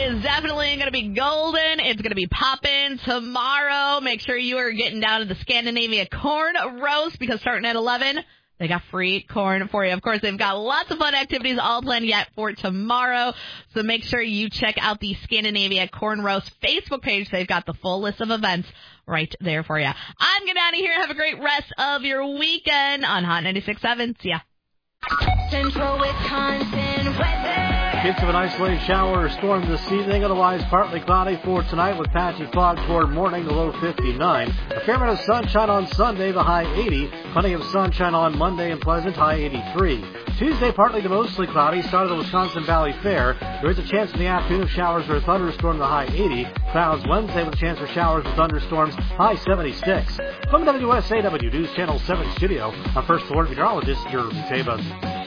is definitely going to be golden. It's going to be popping tomorrow. Make sure you are getting down to the Scandinavia Corn Roast because starting at 11, they got free corn for you. Of course, they've got lots of fun activities all planned yet for tomorrow. So make sure you check out the Scandinavia Corn Roast Facebook page. They've got the full list of events right there for you. I'm getting out of here. Have a great rest of your weekend on Hot 96.7. See ya. Central Wisconsin weather. Hints of an isolated shower or storm this evening, otherwise partly cloudy for tonight with patchy fog toward morning, the low 59. A fair amount of sunshine on Sunday, the high 80. Plenty of sunshine on Monday and pleasant, high 83. Tuesday, partly to mostly cloudy, start of the Wisconsin Valley Fair. There is a chance in the afternoon of showers or a thunderstorm, the high 80. Clouds Wednesday with a chance for showers or thunderstorms, high 76. From WSAW News Channel 7 studio, our first alert meteorologist, Jeremy Tabas.